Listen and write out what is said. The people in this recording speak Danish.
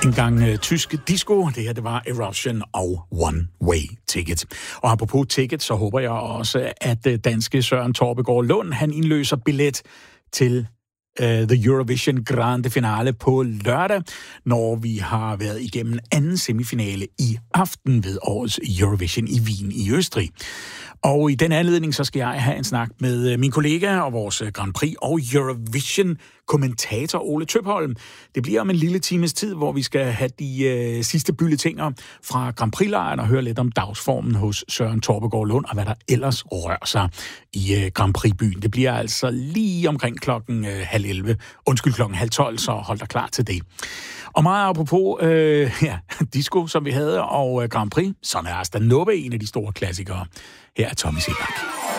En gang tysk disco, det her det var Eruption og One Way Ticket. Og apropos ticket, så håber jeg også, at danske Søren Torpegaard Lund, han indløser billet til The Eurovision Grande Finale på lørdag, når vi har været igennem anden semifinale i aften ved årets Eurovision i Wien i Østrig. Og i den anledning, så skal jeg have en snak med min kollega og vores Grand Prix og Eurovision-kommentator Ole Tøpholm. Det bliver om en lille times tid, hvor vi skal have de sidste bulletiner fra Grand Prix-lejren og høre lidt om dagsformen hos Søren Torpegaard Lund og hvad der ellers rører sig i Grand Prix-byen. Det bliver altså lige omkring klokken 11:30, så hold dig klar til det. Og meget apropos disco, som vi havde, og Grand Prix, så er Asta Nobbe en af de store klassikere. Her er Tommy Sebak.